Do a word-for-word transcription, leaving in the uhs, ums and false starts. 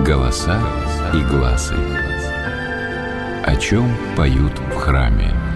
Голоса и глазы. О чем поют в храме.